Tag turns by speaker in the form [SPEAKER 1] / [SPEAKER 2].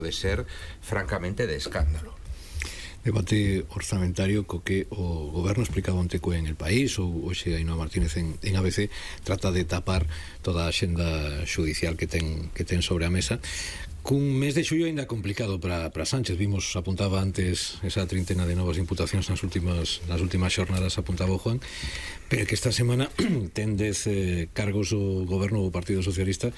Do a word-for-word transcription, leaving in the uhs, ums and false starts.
[SPEAKER 1] de ser francamente de escándalo.
[SPEAKER 2] Debate orzamentario co que o goberno explicaba onte co en El País, ou hoxe Ainhoa Martínez en, en A B C, trata de tapar toda a xenda xudicial que ten, que ten sobre a mesa, cun mes de xullo ainda complicado para, para Sánchez. Vimos, apuntaba antes, esa trintena de novas imputacións nas últimas nas últimas xornadas, apuntaba o Juan, pero que esta semana ten dez eh, cargos o goberno do Partido Socialista